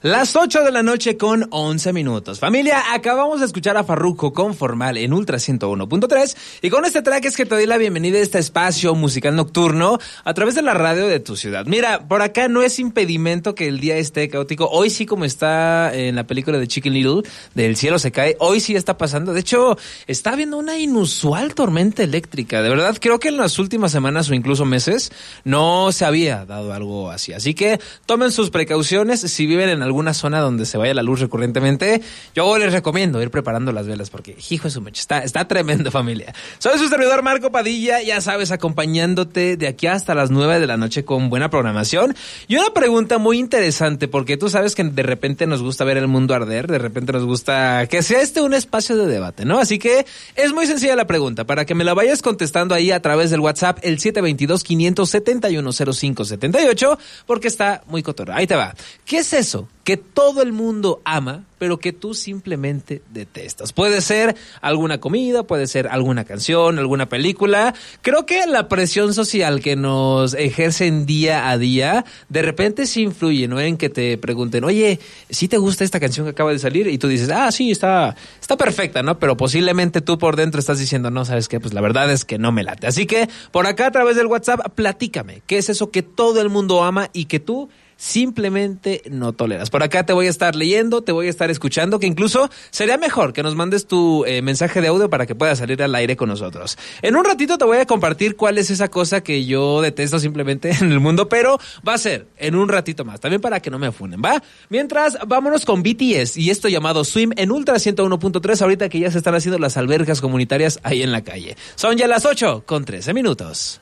Las 8 de la noche con 11 minutos. Familia, acabamos de escuchar a Farruko con Formal en Ultra 101.3 y con este track es que te doy la bienvenida a este espacio musical nocturno a través de la radio de tu ciudad. Mira, por acá no es impedimento que el día esté caótico. Hoy sí, como está en la película de Chicken Little, del cielo se cae, hoy sí está pasando. De hecho, está habiendo una inusual tormenta eléctrica. De verdad, creo que en las últimas semanas o incluso meses no se había dado algo así. Así que tomen sus precauciones. Si viven en alguna zona donde se vaya la luz recurrentemente, yo les recomiendo ir preparando las velas porque, hijo de su mecha, está tremendo, familia. Soy su servidor Marco Padilla, ya sabes, acompañándote de aquí hasta las 9 de la noche con buena programación. Y una pregunta muy interesante, porque tú sabes que de repente nos gusta ver el mundo arder, de repente nos gusta que sea un espacio de debate, ¿no? Así que es muy sencilla la pregunta, para que me la vayas contestando ahí a través del WhatsApp, el 722-571-0578, porque está muy cotorra. Ahí te va. ¿Qué es eso que todo el mundo ama, pero que tú simplemente detestas? Puede ser alguna comida, puede ser alguna canción, alguna película. Creo que la presión social que nos ejercen día a día, de repente sí influye, ¿no? En que te pregunten, oye, ¿sí te gusta esta canción que acaba de salir? Y tú dices, sí, está perfecta, ¿no? Pero posiblemente tú por dentro estás diciendo, no, ¿sabes qué? Pues la verdad es que no me late. Así que por acá a través del WhatsApp, platícame, ¿qué es eso que todo el mundo ama y que tú simplemente no toleras? Por acá te voy a estar leyendo, te voy a estar escuchando, que incluso sería mejor que nos mandes tu mensaje de audio para que puedas salir al aire con nosotros. En un ratito te voy a compartir cuál es esa cosa que yo detesto simplemente en el mundo, pero va a ser en un ratito más, también para que no me funen, ¿va? Mientras, vámonos con BTS y esto llamado Swim en Ultra 101.3, ahorita que ya se están haciendo las albercas comunitarias ahí en la calle. Son ya las 8 con 13 minutos.